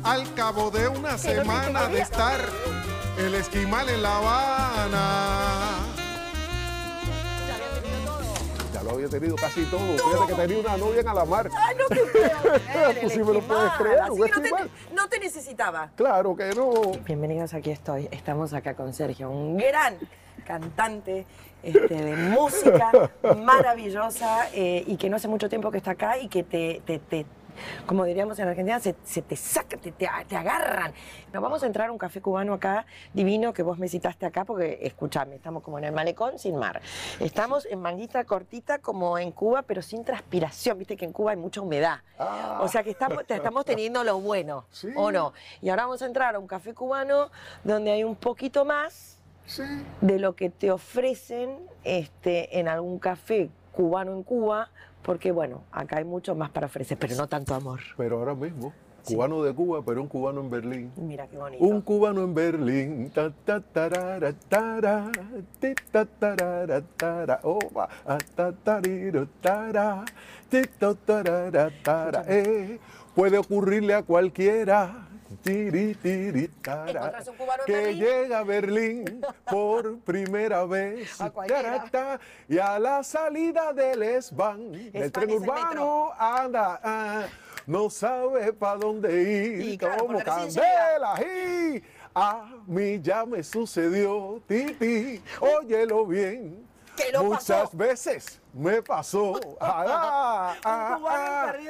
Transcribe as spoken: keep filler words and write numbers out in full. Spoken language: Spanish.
Al cabo de una semana de estar el esquimal en La Habana. Ya lo había tenido casi todo. Fíjate que tenía una novia en Alamar. Ay, no te puedo creer. Tú sí me lo puedes creer, Así un que no, te, esquimal. no te necesitaba. Claro que no. Bienvenidos, aquí estoy. Estamos acá con Sergio, un gran cantante este, de música maravillosa eh, y que no hace mucho tiempo que está acá y que te, te, te como diríamos en Argentina, se, se te sacan, te, te, te agarran. Nos vamos a entrar a un café cubano acá, divino, que vos me citaste acá, porque, escúchame, estamos como en el malecón sin mar. Estamos en manguita cortita como en Cuba, pero sin transpiración. Viste que en Cuba hay mucha humedad. Ah. O sea que estamos, estamos teniendo lo bueno, Sí. ¿o no? Y ahora vamos a entrar a un café cubano donde hay un poquito más Sí. de lo que te ofrecen este, en algún café cubano en Cuba, porque bueno, acá hay mucho más para ofrecer, pero no tanto amor. Pero ahora mismo, Sí. cubano de Cuba, pero un cubano en Berlín. Mira qué bonito. Un cubano en Berlín, ta ta tarara, tara, ti, ta tarara, tara, opa, a, ta tariro, tara, ti, ta tarara, tara, eh. Puede ocurrirle a cualquiera. Tiri, tiri, tara, Encontrarse un cubano en que Berlín. llega a Berlín por primera vez. A cualquiera. Tarata, y a la salida del S-Bahn, el tren es el urbano anda, ah, no sabe para dónde ir, Y claro, como porque recién candela. Y a mí ya me sucedió, titi, óyelo bien. ¿Qué lo Muchas pasó? veces me pasó. Ah, ah, Un cubano ah, perdido.